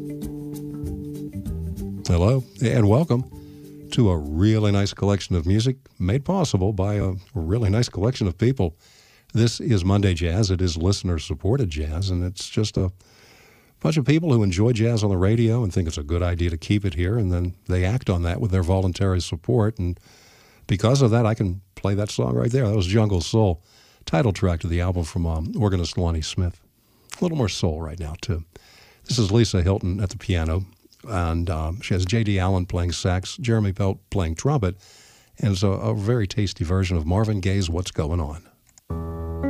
Hello, and welcome to a really nice collection of music made possible by a really nice collection of people. This is Monday Jazz. It is listener-supported jazz, and it's just a bunch of people who enjoy jazz on the radio and think it's a good idea to keep it here, and then they act on that with their voluntary support. And because of that, I can play that song right there. That was Jungle Soul, title track to the album from organist Lonnie Smith. A little more soul right now, too. This is Lisa Hilton at the piano, and she has J.D. Allen playing sax, Jeremy Pelt playing trumpet, and it's a very tasty version of Marvin Gaye's What's Going On.